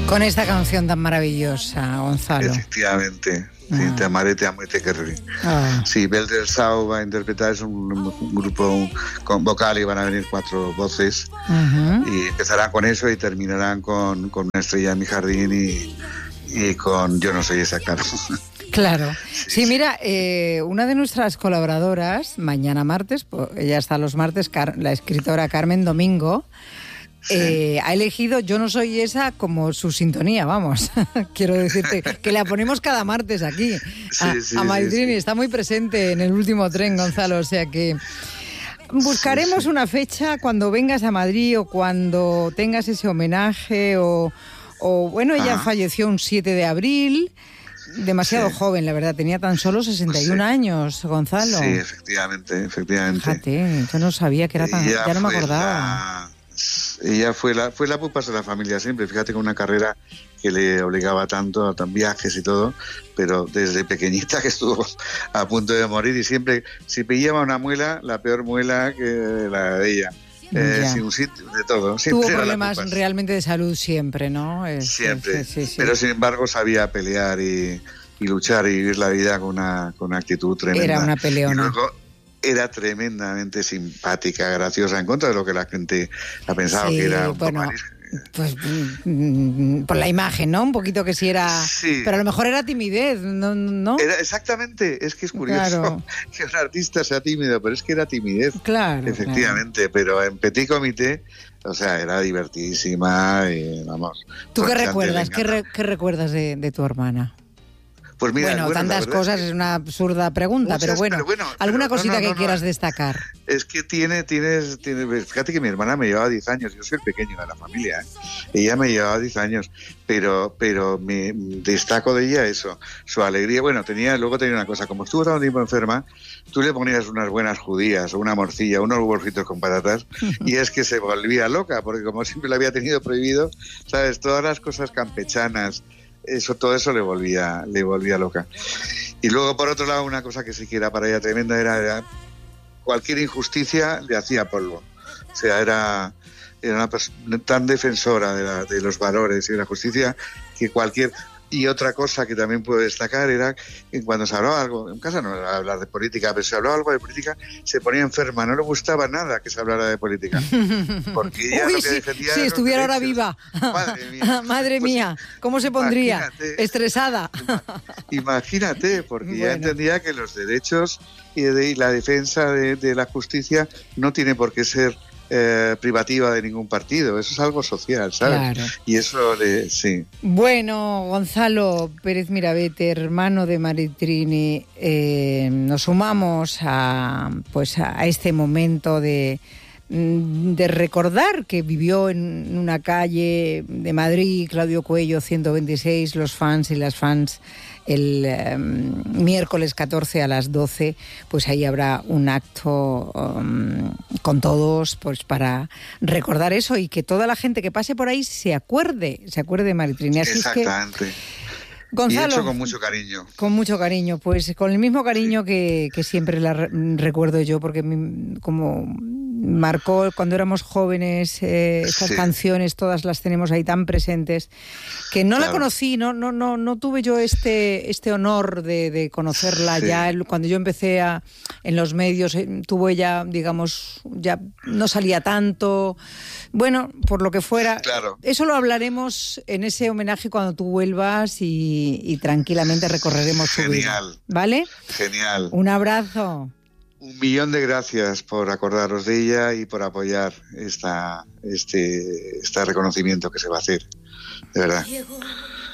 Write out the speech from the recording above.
Con esta canción tan maravillosa, Gonzalo. Efectivamente. Sí, te amaré, te amo y te querré. Sí, Bel del Sau va a interpretar, es un grupo con vocal y van a venir 4 voces. Y empezarán con eso y terminarán con Una estrella en mi jardín y con Yo no soy esa, claro. Claro. Sí, mira, una de nuestras colaboradoras, mañana martes, ella está los martes, la escritora Carmen Domingo, ha elegido Yo no soy esa como su sintonía, vamos. Quiero decirte que la ponemos cada martes aquí a Maritrini. Está muy presente en el último tren, Gonzalo, o sea que buscaremos una fecha cuando vengas a Madrid o cuando tengas ese homenaje o bueno, ella falleció un 7 de abril, demasiado joven, la verdad, tenía tan solo 61 años, Gonzalo. Sí, efectivamente. Fíjate, yo no sabía que era tan... Ya no me acordaba. Ella fue la pupas de la familia siempre, fíjate, con una carrera que le obligaba tanto a viajes y todo, pero desde pequeñita que estuvo a punto de morir y siempre, si pillaba una muela, la peor muela que la de ella. Sinusito, de todo. Tuvo problemas realmente de salud siempre, ¿no? Siempre, sí. Pero sin embargo sabía pelear y luchar y vivir la vida con una actitud tremenda. Era una peleona. Y luego, era tremendamente simpática, graciosa, en contra de lo que la gente ha pensado que era un poco... Pues por la imagen, ¿no? Un poquito que sí era... Sí. Pero a lo mejor era timidez, ¿no? Era, exactamente, es que es curioso que un artista sea tímido, pero es que era timidez. Claro. Efectivamente, pero en Petit Comité, o sea, era divertidísima y vamos... ¿Tú qué recuerdas? ¿Qué recuerdas de tu hermana? Pues mira, tantas cosas, es una absurda pregunta, pero bueno, alguna cosita que quieras destacar. Es que tienes, fíjate que mi hermana me llevaba 10 años, yo soy el pequeño de la familia, ella me llevaba 10 años, pero me destaco de ella eso, su alegría. Bueno, luego tenía una cosa, como estuvo tanto tiempo enferma, tú le ponías unas buenas judías o una morcilla, unos burritos con patatas, y es que se volvía loca, porque como siempre lo había tenido prohibido, ¿sabes? Todas las cosas campechanas, todo eso le volvía loca. Y luego, por otro lado, una cosa que sí que era para ella tremenda era cualquier injusticia le hacía polvo. O sea, era una persona tan defensora de los valores y de la justicia que cualquier... Y otra cosa que también puedo destacar era que cuando se hablaba algo, en casa no era hablar de política, pero se hablaba algo de política, se ponía enferma, no le gustaba nada que se hablara de política. Porque ella lo que defendía si estuviera ahora viva. Madre mía. Madre mía, ¿cómo se pondría? Estresada. Imagínate, porque ya entendía que los derechos y la defensa de la justicia no tiene por qué ser privativa de ningún partido, eso es algo social, ¿sabes? Claro. Y eso sí. Bueno, Gonzalo Pérez Mirabete, hermano de Maritrini, nos sumamos a este momento de recordar que vivió en una calle de Madrid, Claudio Cuello 126, los fans y las fans. El miércoles 14 a las 12, pues ahí habrá un acto con todos, pues para recordar eso y que toda la gente que pase por ahí se acuerde de Maritrini. Así exactamente. Es que, Gonzalo, y hecho con mucho cariño. Con mucho cariño, pues con el mismo cariño que siempre la recuerdo yo, porque como marcó cuando éramos jóvenes estas canciones, todas las tenemos ahí tan presentes, que no la conocí, no tuve yo este honor de conocerla ya cuando yo empecé en los medios, tuvo ella, digamos, ya no salía tanto, bueno, por lo que fuera. Claro. Eso lo hablaremos en ese homenaje cuando tú vuelvas y tranquilamente recorreremos su vida. ¿Vale? Genial. Un abrazo. 1.000.000 de gracias por acordaros de ella y por apoyar este reconocimiento que se va a hacer, de verdad.